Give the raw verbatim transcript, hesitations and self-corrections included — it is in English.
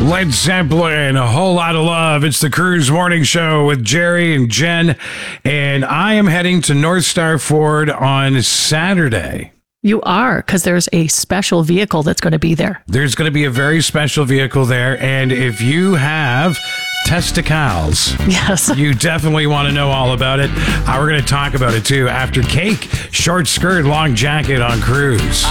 Led Zeppelin, a whole lot of love. It's the Cruise Morning Show with Jerry and Jen, and I am heading to North Star Ford on Saturday. You are, because there's a special vehicle that's going to be there. There's going to be a very special vehicle there, and if you have testicles, yes, you definitely want to know all about it. Uh, we're going to talk about it, too, after Cake, short skirt, long jacket on Cruise.